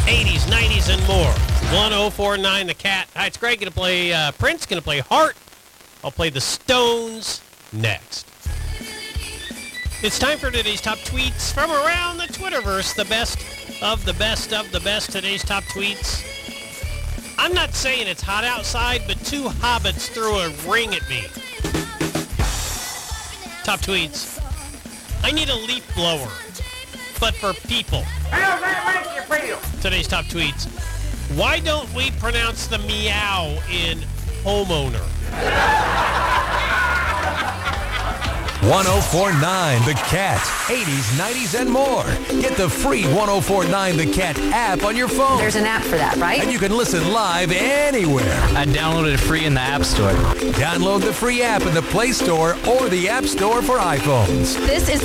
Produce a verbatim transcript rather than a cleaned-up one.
eighties, nineties, and more. one oh four point nine The Cat. Hi, it's Greg. Going to play uh, Prince. Going to play Heart. I'll play the Stones next. It's time for today's top tweets from around the Twitterverse. The best of the best of the best. Today's top tweets. I'm not saying it's hot outside, but two hobbits threw a ring at me. Top tweets. I need a leaf blower, but for people. How does that make you feel? Today's top tweets. Why don't we pronounce the meow in homeowner? one oh four point nine The Cat. eighties, nineties, and more. Get the free one oh four point nine The Cat app on your phone. There's an app for that, right? And you can listen live anywhere. I downloaded it free in the App Store. Download the free app in the Play Store or the App Store for iPhones. This is